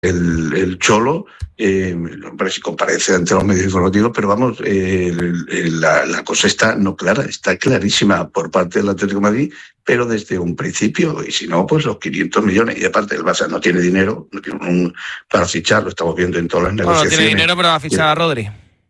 el Cholo, hombre, si comparece ante los medios informativos, pero vamos, la cosa está no clara, está clarísima por parte del Atlético de Madrid, pero desde un principio, y si no, pues los 500 millones, y aparte el Barça no tiene dinero, no tiene para fichar, lo estamos viendo en todas las negociaciones. No tiene dinero, pero va a fichar a Rodri.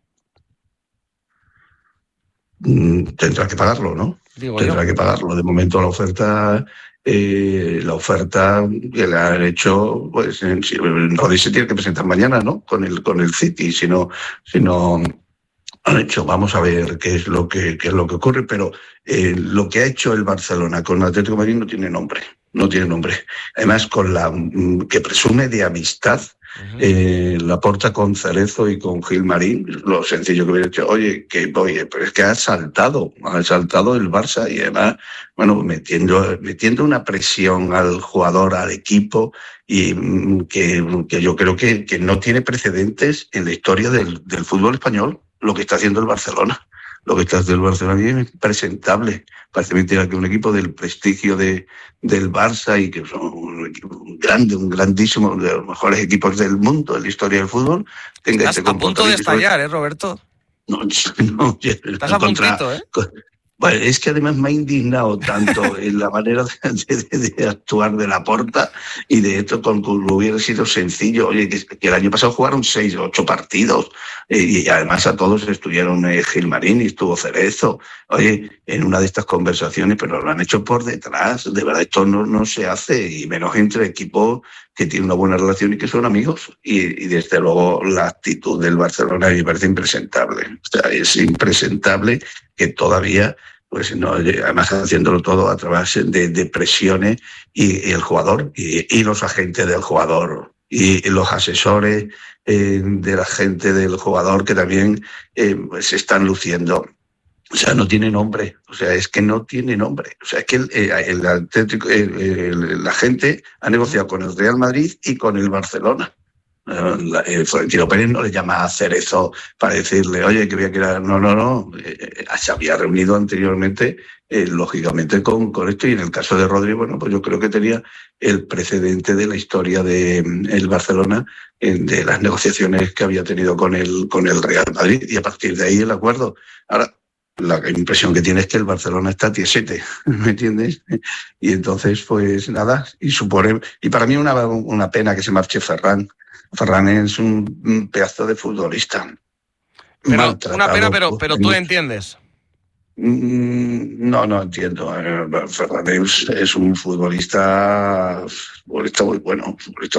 Tendrá que pagarlo, ¿no? Tendrá que pagarlo. De momento la oferta que le han hecho, pues Rodri se tiene que presentar mañana, ¿no? Con el City, si no han hecho. Vamos a ver qué es lo que ocurre, pero lo que ha hecho el Barcelona con el Atlético de Madrid no tiene nombre. Además, que presume de amistad. Laporta con Cerezo y con Gilmarín, lo sencillo que hubiera hecho, pero es que ha saltado el Barça, y además, bueno, metiendo una presión al jugador, al equipo, y que yo creo que no tiene precedentes en la historia del fútbol español, lo que está haciendo el Barcelona. Lo que está haciendo el Barcelona es impresentable. Parece mentira que un equipo del prestigio del Barça, y que son un grandísimo, de los mejores equipos del mundo en la historia del fútbol, tenga este comportamiento. A punto de estallar, Roberto. No, estás a puntito, ¿eh? Bueno, es que además me ha indignado tanto en la manera de actuar de Laporta, y de esto con hubiera sido sencillo. Oye, que el año pasado jugaron 6 o 8 partidos, y además a todos estuvieron Gilmarín y estuvo Cerezo. Oye, en una de estas conversaciones, pero lo han hecho por detrás. De verdad, esto no se hace, y menos entre equipos que tienen una buena relación y que son amigos. Y desde luego la actitud del Barcelona me parece impresentable. O sea, es impresentable que todavía, pues no, además haciéndolo todo a través de presiones, y el jugador y los agentes del jugador y los asesores de la gente del jugador, que también se están luciendo. O sea, no tiene nombre. O sea, es que no tiene nombre. O sea, es que la gente ha negociado con el Real Madrid y con el Barcelona. Florentino Pérez no le llama a Cerezo para decirle, oye, que voy a quedar. No. Se había reunido anteriormente, lógicamente, con esto. Y en el caso de Rodri, bueno, pues yo creo que tenía el precedente de la historia del Barcelona, de las negociaciones que había tenido con el Real Madrid, y a partir de ahí el acuerdo. Ahora, la impresión que tiene es que el Barcelona está tiesete, ¿me entiendes? Y entonces, pues nada, y para mí una pena que se marche Ferran. Ferran es un pedazo de futbolista. Pero una pena, pero tú entiendes. No entiendo. Ferran es un futbolista muy bueno,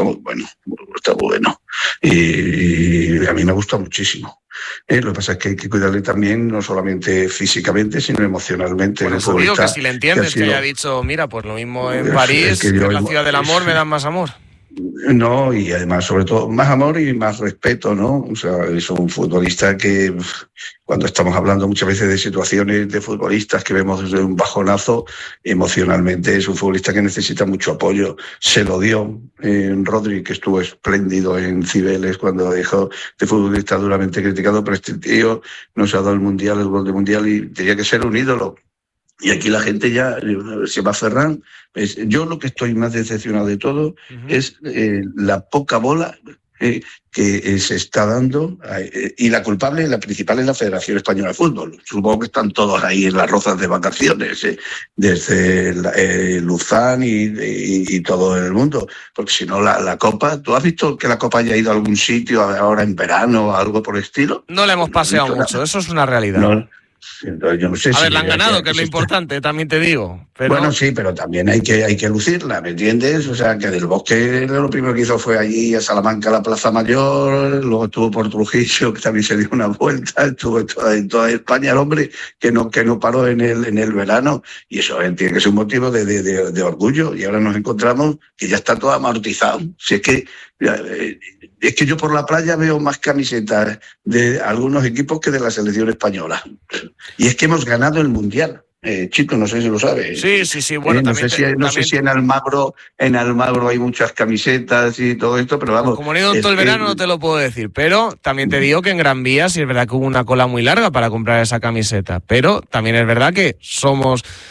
y a mí me gusta muchísimo. Lo que pasa es que hay que cuidarle también, no solamente físicamente, sino emocionalmente. Por eso digo que si le entiendes, que haya dicho, mira, pues lo mismo en París, que en la ciudad del amor me dan más amor. No, y además, sobre todo, más amor y más respeto, ¿no? O sea, es un futbolista que, cuando estamos hablando muchas veces de situaciones de futbolistas que vemos desde un bajonazo, emocionalmente es un futbolista que necesita mucho apoyo. Se lo dio en Rodri, que estuvo espléndido en Cibeles cuando dejó de futbolista duramente criticado, pero este tío nos ha dado el gol del Mundial, y tenía que ser un ídolo. Y aquí la gente ya se va a Ferran. Yo lo que estoy más decepcionado de todo es la poca bola que se está dando, y la principal es la Federación Española de Fútbol. Supongo que están todos ahí en las rozas de vacaciones, desde Luzán y todo el mundo, porque si no la Copa, ¿tú has visto que la Copa haya ido a algún sitio ahora en verano o algo por el estilo? No le hemos paseado mucho, nada. Eso es una realidad. No. Yo no sé la han ganado, que es lo importante, también te digo. Pero... Bueno, sí, pero también hay que lucirla, ¿me entiendes? O sea, que Del Bosque lo primero que hizo fue allí a Salamanca, a la Plaza Mayor, luego estuvo por Trujillo, que también se dio una vuelta, estuvo en toda España el hombre, que no paró en el verano, y eso tiene que ser un motivo de orgullo, y ahora nos encontramos que ya está todo amortizado. Si es que yo por la playa veo más camisetas de algunos equipos que de la selección española. Y es que hemos ganado el Mundial. Chicos, no sé si lo sabes. Sí. Bueno, no sé si en Almagro hay muchas camisetas y todo esto, pero vamos. Como no he ido todo el verano, no te lo puedo decir. Pero también te digo que en Gran Vía sí es verdad que hubo una cola muy larga para comprar esa camiseta. Pero también es verdad que somos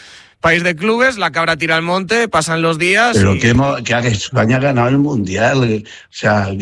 país de clubes, la cabra tira al monte, pasan los días. Pero que España ha ganado el Mundial, o sea...